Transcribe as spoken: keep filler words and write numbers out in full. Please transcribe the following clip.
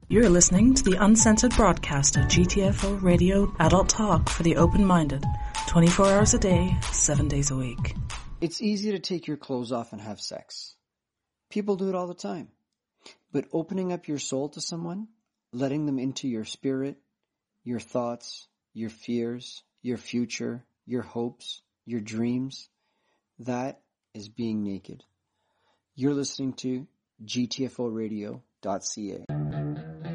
You're listening to the uncensored broadcast of G T F O Radio Adult Talk for the open-minded, twenty-four hours a day, seven days a week. It's easy to take your clothes off and have sex. People do it all the time. But opening up your soul to someone, letting them into your spirit, your thoughts, your fears, your future, your hopes, your dreams, that is being naked. You're listening to G T F O radio dot C A.